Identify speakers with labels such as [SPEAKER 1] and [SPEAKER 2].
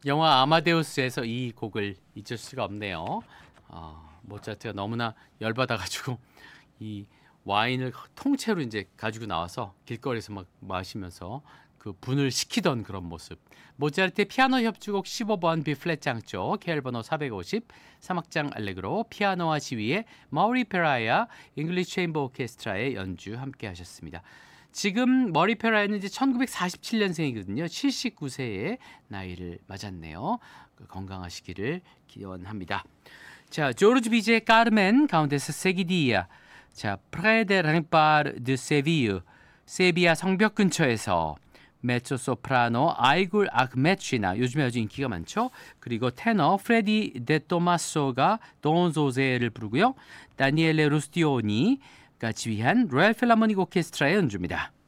[SPEAKER 1] 영화 아마데우스에서 이 곡을 잊을 수가 없네요. 모차르트가 너무나 열받아가지고 이 와인을 통째로 이제 가지고 나와서 길거리에서 막 마시면서 그 분을 식히던 그런 모습. 모차르트의 피아노 협주곡 15번 B 플랫 장조 케일 번호 450 3악장 알레그로 피아노와 지휘의 마우리 페라야 잉글리시 체인버 오케스트라의 연주 함께 하셨습니다. 지금 머리 페라야는 이제 1947년생이거든요. 79세의 나이를 맞았네요. 건강하시기를 기원합니다. 자, 조르주 비제의 까르멘 가운데서 세기디아. 자, 프레데 랭파르 드 세비유. 세비야 성벽 근처에서 메초 소프라노 아이굴 아크메치나 요즘에 아주 인기가 많죠. 그리고 테너 프레디 데 토마소가 돈조제를 부르고요. 다니엘레 루스티오니가 지휘한 로얄 필라모닉 오케스트라의 연주입니다.